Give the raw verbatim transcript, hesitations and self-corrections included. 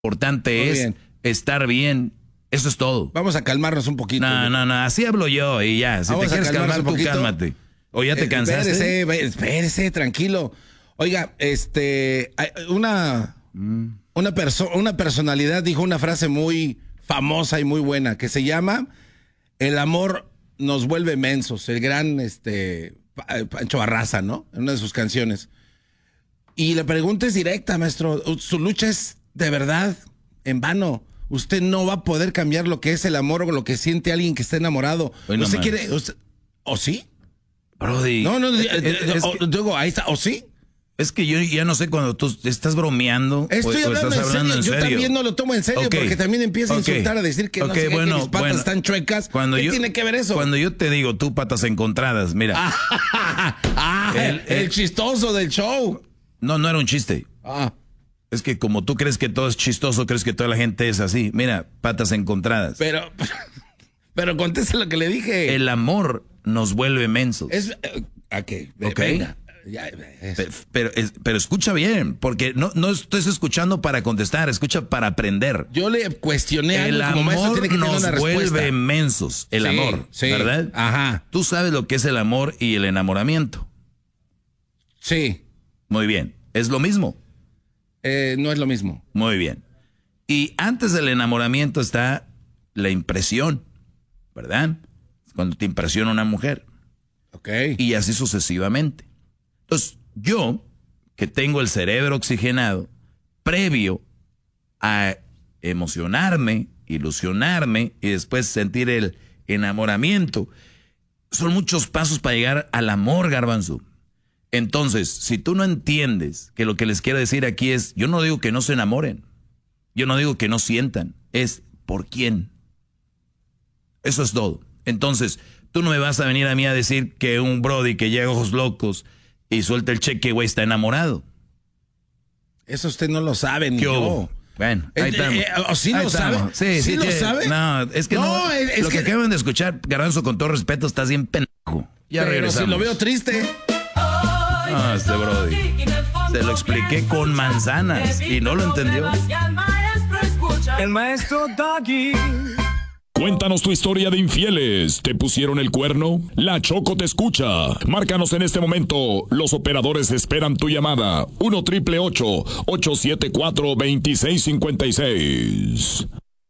importante Muy es bien. estar bien. Eso es todo. Vamos a calmarnos un poquito. No, no, no, así hablo yo y ya. Si Vamos te a quieres calmarnos calmar, un tú poquito. cálmate. ¿O ya te Eh, cansaste? Espérese, ve- espérese, tranquilo. Oiga, este, hay una, Mm. una, perso- una personalidad dijo una frase muy famosa y muy buena que se llama "El amor nos vuelve mensos", el gran este, Pa- Pancho Barraza, ¿no? En una de sus canciones. Y la pregunta es directa, maestro. Su lucha es de verdad en vano. Usted no va a poder cambiar lo que es el amor o lo que siente alguien que está enamorado. Hoy no ¿Usted más. quiere? usted- ¿O sí? Brody. No, no, es, eh, es o- que, digo, ahí está. ¿O sí? es que yo ya no sé cuando tú estás bromeando Estoy o, o hablando, estás en, hablando serio. en Yo serio. también no lo tomo en serio Ok. porque también empieza a Ok. insultar, a decir que no Ok, sé qué, bueno, que mis patas bueno. están chuecas. Cuando ¿Qué yo, tiene que ver eso? Cuando yo te digo tú patas encontradas, mira. ah, El- el, el- chistoso del show. No, no era un chiste. Ah, Es que como tú crees que todo es chistoso, crees que toda la gente es así. Mira, patas encontradas. pero, pero conteste lo que le dije. El amor nos vuelve mensos. Es, eh, ok, ve- Ok. venga. Ya, eso. Pero, pero, es- pero escucha bien, porque no, no estás escuchando para contestar, escucha para aprender. Yo le cuestioné El algo como maestro, amor tiene que tener nos una respuesta. vuelve mensos, el Sí, amor, sí. ¿verdad? Ajá. Tú sabes lo que es el amor y el enamoramiento. Sí, Muy bien, es lo mismo. eh, no es lo mismo. Muy bien. Y antes del enamoramiento está la impresión, ¿verdad? Cuando te impresiona una mujer. Ok. Y así sucesivamente. Entonces, yo, que tengo el cerebro oxigenado, previo a emocionarme, ilusionarme y después sentir el enamoramiento, son muchos pasos para llegar al amor, Garbanzo. Entonces, si tú no entiendes que lo que les quiero decir aquí es, yo no digo que no se enamoren, yo no digo que no sientan, es ¿por quién? Eso es todo. Entonces, tú no me vas a venir a mí a decir que un brody que llega a ojos locos y suelta el cheque, güey, está enamorado. Eso usted no lo sabe, ni ¿Qué yo. hubo? Bueno, ahí Eh, estamos. eh, ¿o sí Ahí lo estamos. sabe? Sí, ¿Sí sí, lo tiene- sabe? No, es que no. No, es- es lo que, que- acaban de escuchar, Garbanzo, con todo respeto, estás bien pendejo. Ya Pero regresamos. si lo veo triste. Ah, este brody. Se lo expliqué con manzanas y no lo entendió. El maestro Doggy. Cuéntanos tu historia de infieles. ¿Te pusieron el cuerno? La Choco te escucha. Márcanos en este momento. Los operadores esperan tu llamada. uno triple ocho, ocho siete cuatro, dos seis cinco seis.